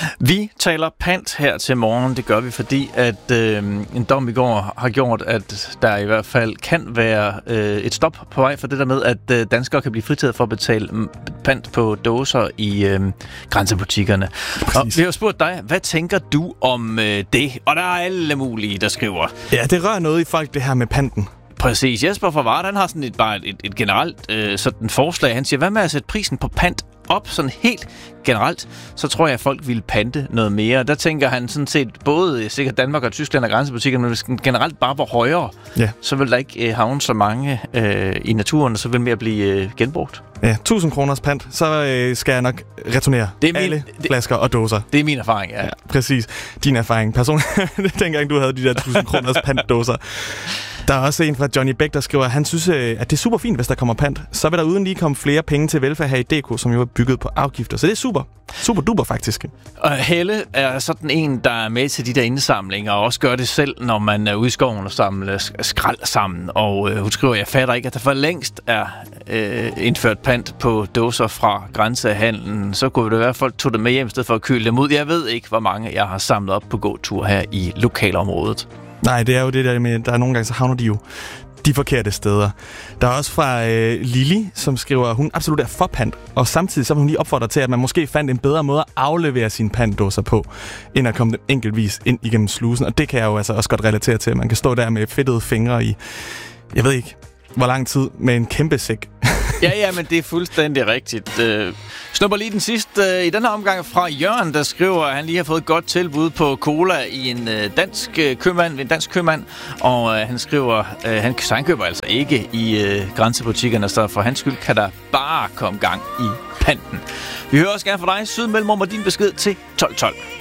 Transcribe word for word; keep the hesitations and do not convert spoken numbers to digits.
Vi taler pant her til morgen. Det gør vi, fordi at øh, en dom i går har gjort, at der i hvert fald kan være øh, et stop på vej for det der med, at øh, danskere kan blive fritaget for at betale pant på dåser i øh, grænsebutikkerne. Præcis. Og vi har spurgt dig, hvad tænker du om øh, det? Og der er alle mulige, der skriver. Ja, det rører noget i folk, det her med panten. Præcis. Jesper fra Vard, han har sådan et, bare et, et generelt øh, sådan forslag. Han siger, hvad med at sætte prisen på pant op sådan helt generelt, så tror jeg, at folk vil pante noget mere. Der tænker han sådan set både sikkert Danmark og Tyskland og grænsebutikker, men hvis generelt bare var højere, ja. så vil der ikke øh, havne så mange øh, i naturen, og så vil mere blive øh, genbrugt. Ja, tusind kroners pant, så øh, skal jeg nok returnere det er min, alle det, flasker og dåser. Det er min erfaring, ja. ja præcis. Din erfaring. Personligt, dengang du havde de der tusind kroners pantdåser. Der er også en fra Johnny Bæk, der skriver, at han synes, at det er super fint, hvis der kommer pant. Så vil der uden lige komme flere penge til velfærd her i D K, som jo er bygget på afgifter. Så det er super. Super duper, faktisk. Og Helle er sådan en, der er med til de der indsamlinger, og også gør det selv, når man er ude i skoven og samler skrald sammen. Og øh, hun skriver, jeg fatter ikke, at der for længst er øh, indført pant på dåser fra grænsehandlen. Så kunne det være, at folk tog det med hjem, i stedet for at køle dem ud. Jeg ved ikke, hvor mange jeg har samlet op på gåtur her i lokalområdet. Nej, det er jo det der med, der er nogle gange, så havner de jo de forkerte steder. Der er også fra øh, Lili, som skriver, at hun absolut er for pant, og samtidig så vil hun lige opfordre til, at man måske fandt en bedre måde at aflevere sine pantdåser på, end at komme dem enkeltvis ind igennem slusen. Og det kan jeg jo altså også godt relatere til, at man kan stå der med fedtede fingre i, jeg ved ikke, hvor lang tid, med en kæmpe sæk. Ja, ja, men det er fuldstændig rigtigt. Uh, snupper lige den sidste uh, i denne omgang fra Jørgen, der skriver, at han lige har fået et godt tilbud på cola i en uh, dansk uh, købmand, en dansk købmand, og uh, han skriver, uh, han, han køber altså ikke i uh, grænsebutikkerne, så for hans skyld kan der bare komme gang i panten. Vi hører også gerne fra dig, Syd Mellemrum, og din besked til tolv tolv.